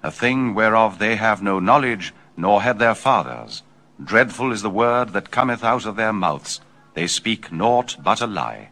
a thing whereof they have no knowledge, nor had their fathers. Dreadful is the word that cometh out of their mouths. They speak naught but a lie.